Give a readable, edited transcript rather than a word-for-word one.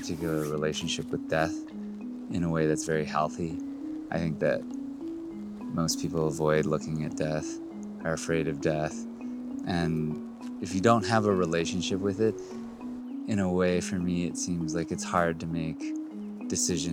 particular relationship with death in a way that's very healthy. I think that most people avoid looking at death, are afraid of death. And if you don't have a relationship with it, in a way, for me, it seems like it's hard to make decisions